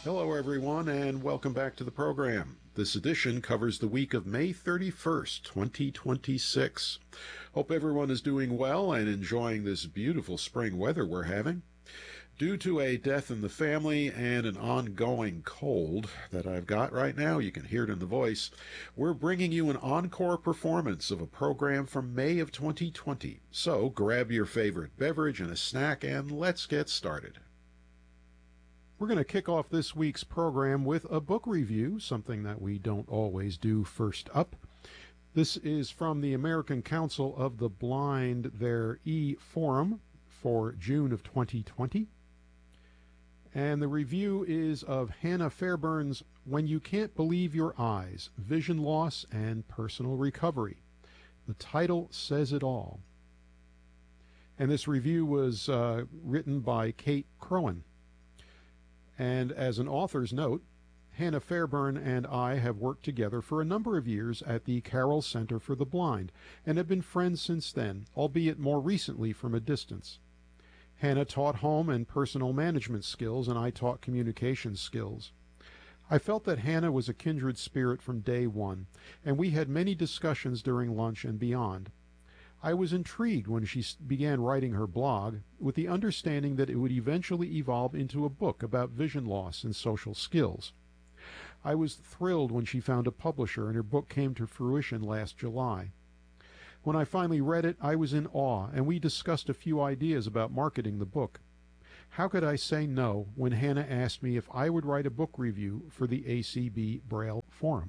Hello, everyone, and welcome back to the program. This edition covers the week of May 31st, 2026. Hope everyone is doing well and enjoying this beautiful spring weather we're having. Due to a death in the family and an ongoing cold that I've got right now, you can hear it in the voice, we're bringing you an encore performance of a program from May of 2020. So grab your favorite beverage and a snack and let's get started. We're going to kick off this week's program with a book review, something that we don't always do first up. This is from the American Council of the Blind, their e-forum for June of 2020. And the review is of Hannah Fairbairn's When You Can't Believe Your Eyes, Vision Loss and Personal Recovery. The title says it all. And this review was written by Kate Crowan. And as an author's note, Hannah Fairbairn and I have worked together for a number of years at the Carroll Center for the Blind and have been friends since then, albeit more recently from a distance. Hannah taught home and personal management skills, and I taught communication skills. I felt that Hannah was a kindred spirit from day one, and we had many discussions during lunch and beyond. I was intrigued when she began writing her blog, with the understanding that it would eventually evolve into a book about vision loss and social skills. I was thrilled when she found a publisher and her book came to fruition last July. When I finally read it, I was in awe, and we discussed a few ideas about marketing the book. How could I say no when Hannah asked me if I would write a book review for the ACB Braille Forum?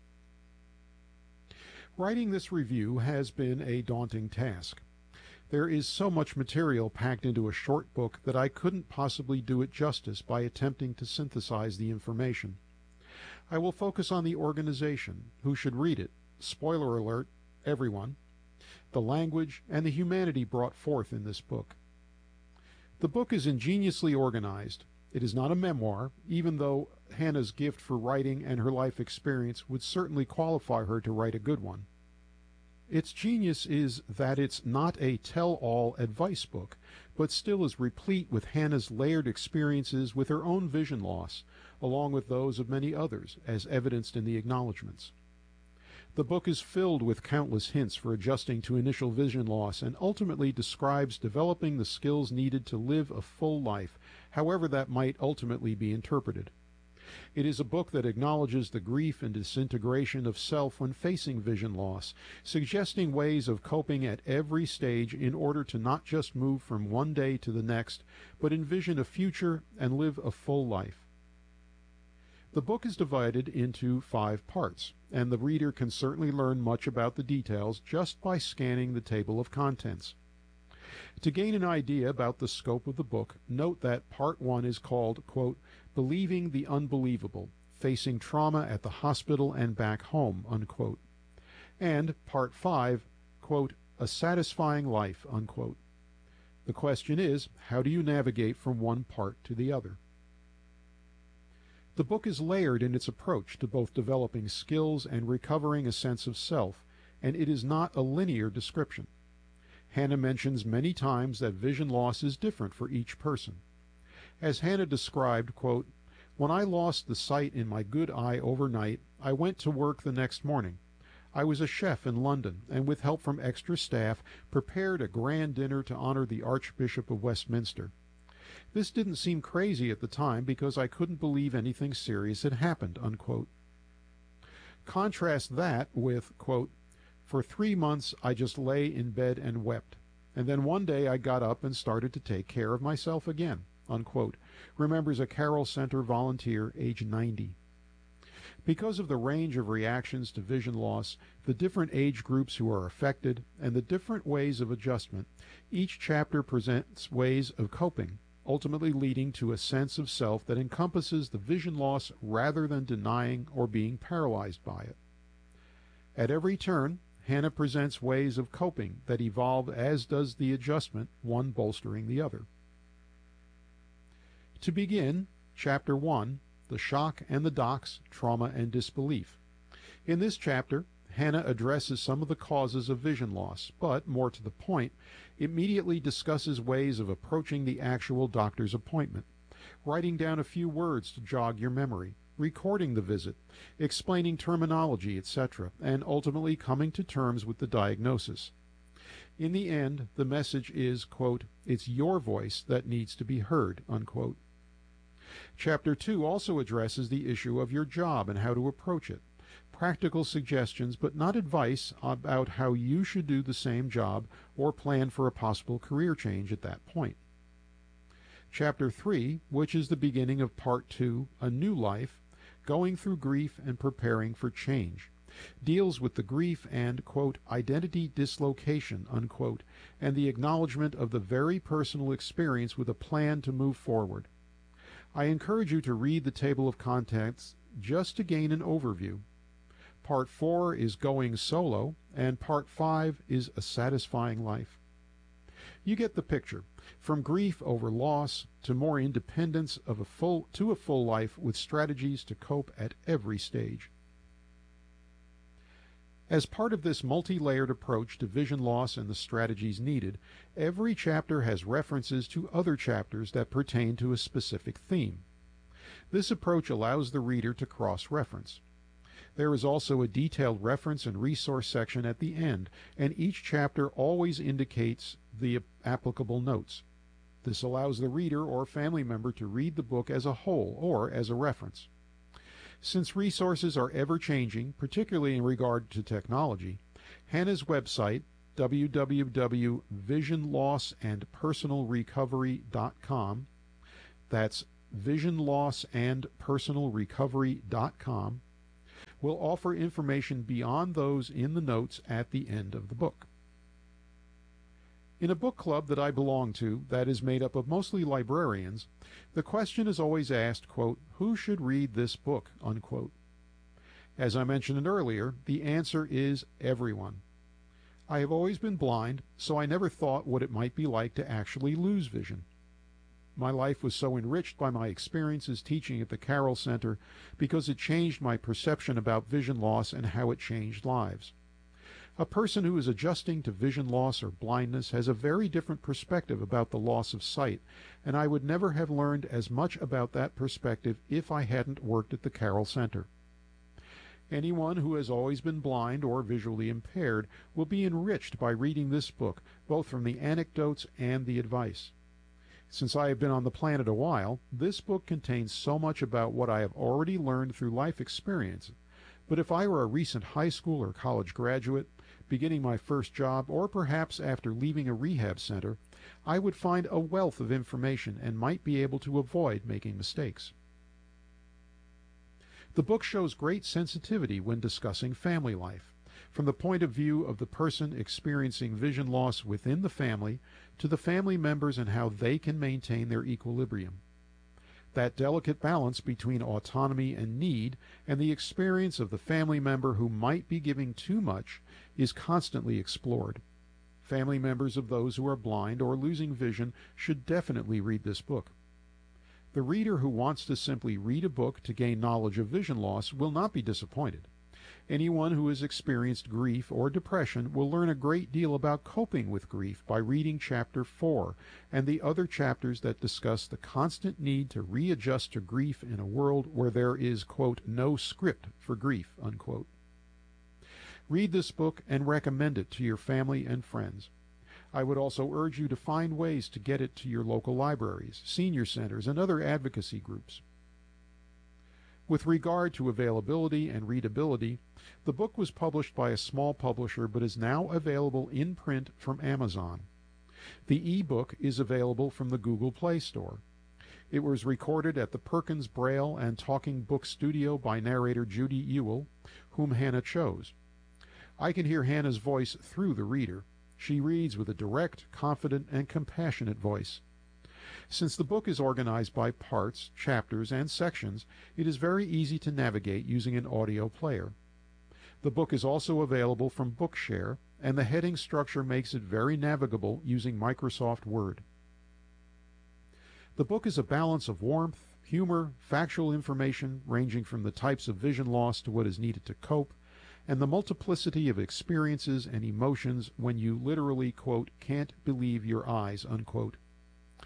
Writing this review has been a daunting task. There is so much material packed into a short book that I couldn't possibly do it justice by attempting to synthesize the information. I will focus on the organization, who should read it, spoiler alert, everyone, the language, and the humanity brought forth in this book. The book is ingeniously organized. It is not a memoir, even though Hannah's gift for writing and her life experience would certainly qualify her to write a good one. Its genius is that it's not a tell-all advice book, but still is replete with Hannah's layered experiences with her own vision loss, along with those of many others, as evidenced in the acknowledgments. The book is filled with countless hints for adjusting to initial vision loss and ultimately describes developing the skills needed to live a full life, however that might ultimately be interpreted. It is a book that acknowledges the grief and disintegration of self when facing vision loss, suggesting ways of coping at every stage in order to not just move from one day to the next, but envision a future and live a full life. The book is divided into 5 parts, and the reader can certainly learn much about the details just by scanning the table of contents. To gain an idea about the scope of the book, note that Part 1 is called, quote, Believing the Unbelievable, Facing Trauma at the Hospital and Back Home, unquote. And Part 5, quote, A Satisfying Life, unquote. The question is, how do you navigate from one part to the other? The book is layered in its approach to both developing skills and recovering a sense of self, and it is not a linear description. Hannah mentions many times that vision loss is different for each person. As Hannah described, quote, When I lost the sight in my good eye overnight, I went to work the next morning. I was a chef in London, and with help from extra staff, prepared a grand dinner to honor the Archbishop of Westminster. This didn't seem crazy at the time because I couldn't believe anything serious had happened, unquote. Contrast that with, quote, For 3 months I just lay in bed and wept, and then one day I got up and started to take care of myself again, unquote, remembers a Carroll Center volunteer, age 90. Because of the range of reactions to vision loss, the different age groups who are affected, and the different ways of adjustment, each chapter presents ways of coping, ultimately leading to a sense of self that encompasses the vision loss rather than denying or being paralyzed by it. At every turn, Hannah presents ways of coping that evolve as does the adjustment, one bolstering the other. To begin, Chapter 1, The Shock and the Docs, Trauma and Disbelief. In this chapter, Hannah addresses some of the causes of vision loss, but, more to the point, immediately discusses ways of approaching the actual doctor's appointment, writing down a few words to jog your memory, recording the visit, explaining terminology, etc., and ultimately coming to terms with the diagnosis. In the end, the message is, quote, "It's your voice that needs to be heard," unquote. Chapter 2 also addresses the issue of your job and how to approach it. Practical suggestions, but not advice about how you should do the same job or plan for a possible career change at that point. Chapter 3, which is the beginning of Part 2, A New Life, Going Through Grief and Preparing for Change, deals with the grief and, quote, "identity dislocation," unquote, and the acknowledgement of the very personal experience with a plan to move forward. I encourage you to read the table of contents just to gain an overview. Part 4 is Going Solo, and Part 5 is A Satisfying Life. You get the picture. From grief over loss to more independence of a full life with strategies to cope at every stage. As part of this multi-layered approach to vision loss and the strategies needed, every chapter has references to other chapters that pertain to a specific theme. This approach allows the reader to cross-reference. There is also a detailed reference and resource section at the end, and each chapter always indicates the applicable notes. This allows the reader or family member to read the book as a whole or as a reference. Since resources are ever-changing, particularly in regard to technology, Hannah's website, www.visionlossandpersonalrecovery.com, that's visionlossandpersonalrecovery.com, will offer information beyond those in the notes at the end of the book. In a book club that I belong to that is made up of mostly librarians, the question is always asked, quote, "Who should read this book?" unquote. As I mentioned earlier, the answer is everyone. I have always been blind, so I never thought what it might be like to actually lose vision. My life was so enriched by my experiences teaching at the Carroll Center because it changed my perception about vision loss and how it changed lives. A person who is adjusting to vision loss or blindness has a very different perspective about the loss of sight, and I would never have learned as much about that perspective if I hadn't worked at the Carroll Center. Anyone who has always been blind or visually impaired will be enriched by reading this book, both from the anecdotes and the advice. Since I have been on the planet a while, this book contains so much about what I have already learned through life experience. But if I were a recent high school or college graduate, beginning my first job, or perhaps after leaving a rehab center, I would find a wealth of information and might be able to avoid making mistakes. The book shows great sensitivity when discussing family life, from the point of view of the person experiencing vision loss within the family to the family members and how they can maintain their equilibrium. That delicate balance between autonomy and need and the experience of the family member who might be giving too much is constantly explored. Family members of those who are blind or losing vision should definitely read this book. The reader who wants to simply read a book to gain knowledge of vision loss will not be disappointed. Anyone who has experienced grief or depression will learn a great deal about coping with grief by reading Chapter 4 and the other chapters that discuss the constant need to readjust to grief in a world where there is, quote, "no script for grief," unquote. Read this book and recommend it to your family and friends. I would also urge you to find ways to get it to your local libraries, senior centers, and other advocacy groups. With regard to availability and readability, the book was published by a small publisher but is now available in print from Amazon. The e-book is available from the Google Play Store. It was recorded at the Perkins Braille and Talking Book Studio by narrator Judy Ewell, whom Hannah chose. I can hear Hannah's voice through the reader. She reads with a direct, confident, and compassionate voice. Since the book is organized by parts, chapters, and sections, it is very easy to navigate using an audio player. The book is also available from Bookshare, and the heading structure makes it very navigable using Microsoft Word. The book is a balance of warmth, humor, factual information ranging from the types of vision loss to what is needed to cope, and the multiplicity of experiences and emotions when you literally, quote, "can't believe your eyes," unquote.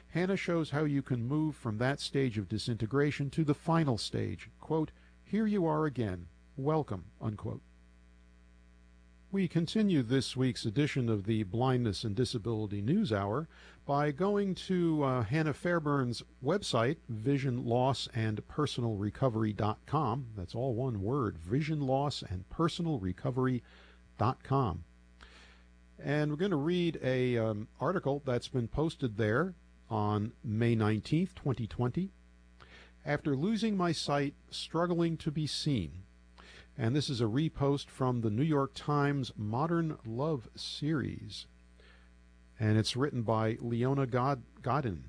Hannah shows how you can move from that stage of disintegration to the final stage. Quote, "Here you are again. Welcome," unquote. We continue this week's edition of the Blindness and Disability News Hour by going to Hannah Fairburn's website, visionlossandpersonalrecovery.com. That's all one word, visionlossandpersonalrecovery.com. And we're going to read a article that's been posted there on May 19th, 2020. After losing my sight, struggling to be seen. And this is a repost from the New York Times Modern Love series. And it's written by Leona Godin.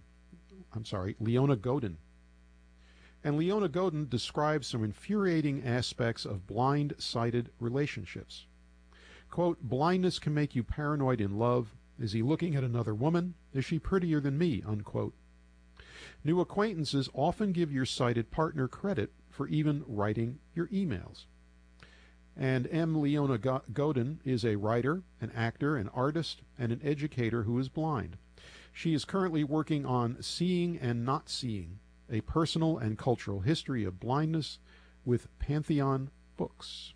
And Leona Godin describes some infuriating aspects of blind-sighted relationships. Quote, "Blindness can make you paranoid in love. Is he looking at another woman? Is she prettier than me?" Unquote. New acquaintances often give your sighted partner credit for even writing your emails. And M. Leona Godin is a writer, an actor, an artist, and an educator who is blind. She is currently working on Seeing and Not Seeing, a personal and cultural history of blindness with Pantheon Books.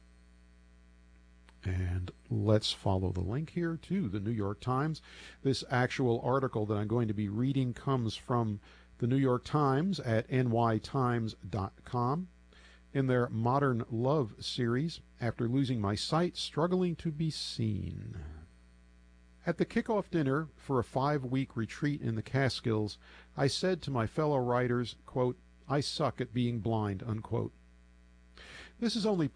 And let's follow the link here to the New York Times. This actual article that I'm going to be reading comes from the New York Times at nytimes.com. In their Modern Love series, After Losing My Sight, Struggling to Be Seen. At the kickoff dinner for a 5-week retreat in the Catskills, I said to my fellow writers, quote, "I suck at being blind," unquote. This is only